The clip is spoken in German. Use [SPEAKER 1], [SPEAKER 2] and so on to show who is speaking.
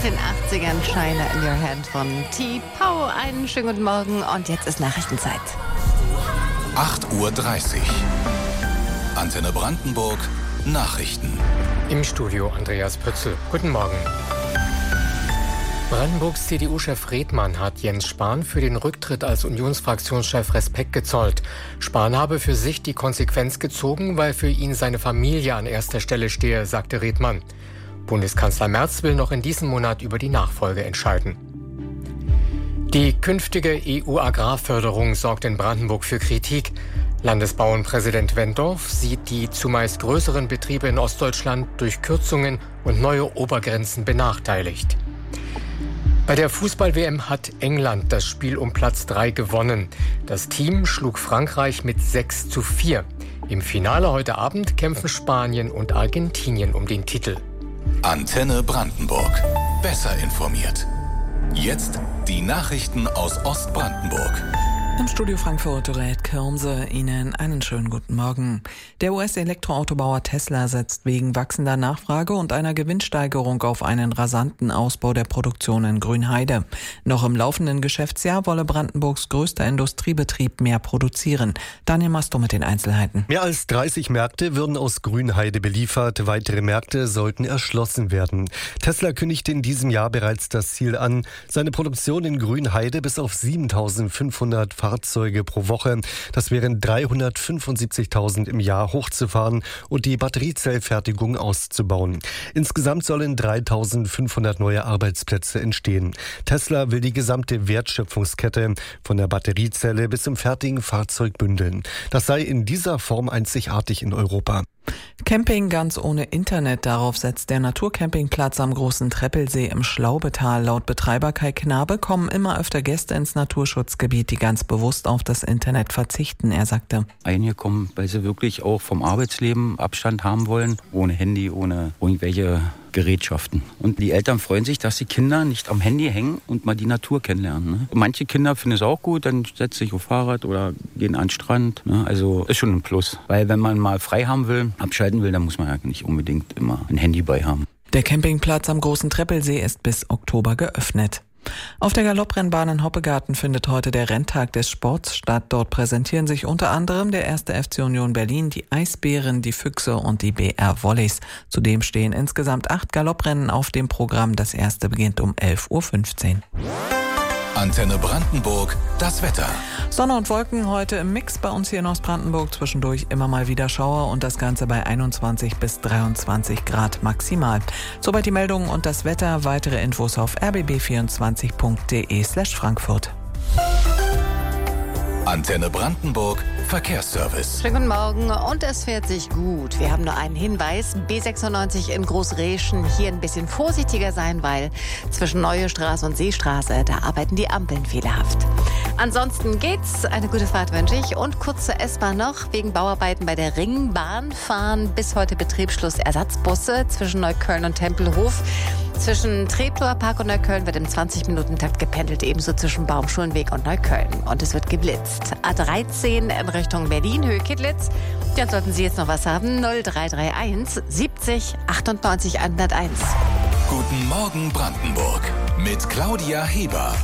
[SPEAKER 1] den 80ern Shiner in Your Hand von T-Pow. Einen schönen guten Morgen und jetzt ist Nachrichtenzeit.
[SPEAKER 2] 8:30 Uhr. Antenne Brandenburg. Nachrichten.
[SPEAKER 3] Im Studio Andreas Pötzl. Guten Morgen. Brandenburgs CDU-Chef Redmann hat Jens Spahn für den Rücktritt als Unionsfraktionschef Respekt gezollt. Spahn habe für sich die Konsequenz gezogen, weil für ihn seine Familie an erster Stelle stehe, sagte Redmann. Bundeskanzler Merz will noch in diesem Monat über die Nachfolge entscheiden. Die künftige EU-Agrarförderung sorgt in Brandenburg für Kritik. Landesbauernpräsident Wendorf sieht die zumeist größeren Betriebe in Ostdeutschland durch Kürzungen und neue Obergrenzen benachteiligt. Bei der Fußball-WM hat England das Spiel um Platz 3 gewonnen. Das Team schlug Frankreich mit 6:4. Im Finale heute Abend kämpfen Spanien und Argentinien um den Titel.
[SPEAKER 2] Antenne Brandenburg. Besser informiert. Jetzt die Nachrichten aus Ostbrandenburg.
[SPEAKER 4] Im Studio Frankfurt Dorette Kirmse, Ihnen einen schönen guten Morgen. Der US-Elektroautobauer Tesla setzt wegen wachsender Nachfrage und einer Gewinnsteigerung auf einen rasanten Ausbau der Produktion in Grünheide. Noch im laufenden Geschäftsjahr wolle Brandenburgs größter Industriebetrieb mehr produzieren. Daniel Masto mit den Einzelheiten.
[SPEAKER 5] Mehr als 30 Märkte würden aus Grünheide beliefert. Weitere Märkte sollten erschlossen werden. Tesla kündigte in diesem Jahr bereits das Ziel an, seine Produktion in Grünheide bis auf 7.500 Fahrzeuge pro Woche, das wären 375.000 im Jahr, hochzufahren und die Batteriezellfertigung auszubauen. Insgesamt sollen 3.500 neue Arbeitsplätze entstehen. Tesla will die gesamte Wertschöpfungskette von der Batteriezelle bis zum fertigen Fahrzeug bündeln. Das sei in dieser Form einzigartig in Europa.
[SPEAKER 4] Camping ganz ohne Internet, darauf setzt der Naturcampingplatz am Großen Treppelsee im Schlaubetal. Laut Betreiber Kai Knabe kommen immer öfter Gäste ins Naturschutzgebiet, die ganz bewusst auf das Internet verzichten, er sagte.
[SPEAKER 6] Einige kommen, weil sie wirklich auch vom Arbeitsleben Abstand haben wollen, ohne Handy, ohne irgendwelche Gerätschaften. Und die Eltern freuen sich, dass die Kinder nicht am Handy hängen und mal die Natur kennenlernen. Ne? Manche Kinder finden es auch gut, dann setzen sich auf Fahrrad oder gehen an den Strand. Ne? Also ist schon ein Plus. Weil wenn man mal frei haben will, abschalten will, dann muss man ja nicht unbedingt immer ein Handy bei haben.
[SPEAKER 4] Der Campingplatz am Großen Treppelsee ist bis Oktober geöffnet. Auf der Galopprennbahn in Hoppegarten findet heute der Renntag des Sports statt. Dort präsentieren sich unter anderem der 1. FC Union Berlin, die Eisbären, die Füchse und die BR Volleys. Zudem stehen insgesamt 8 Galopprennen auf dem Programm. Das erste beginnt um 11:15 Uhr.
[SPEAKER 2] Antenne Brandenburg, das Wetter.
[SPEAKER 4] Sonne und Wolken heute im Mix bei uns hier in Ostbrandenburg. Zwischendurch immer mal wieder Schauer und das Ganze bei 21 bis 23 Grad maximal. Soweit die Meldungen und das Wetter. Weitere Infos auf rbb24.de/Frankfurt.
[SPEAKER 2] Antenne Brandenburg, Verkehrsservice.
[SPEAKER 1] Schönen guten Morgen und es fährt sich gut. Wir haben nur einen Hinweis. B96 in Großreschen. Hier ein bisschen vorsichtiger sein, weil zwischen Neue Straße und Seestraße, da arbeiten die Ampeln fehlerhaft. Ansonsten geht's. Eine gute Fahrt wünsche ich. Und kurz zur S-Bahn noch. Wegen Bauarbeiten bei der Ringbahn fahren bis heute Betriebsschluss Ersatzbusse zwischen Neukölln und Tempelhof. Zwischen Treptower Park und Neukölln wird im 20-Minuten-Takt gependelt, ebenso zwischen Baumschulenweg und Neukölln. Und es wird geblitzt. A13 in Richtung Berlin, Höhe Kittlitz. Dann sollten Sie jetzt noch was haben. 0331 70 98 101.
[SPEAKER 2] Guten Morgen Brandenburg mit Claudia Heber.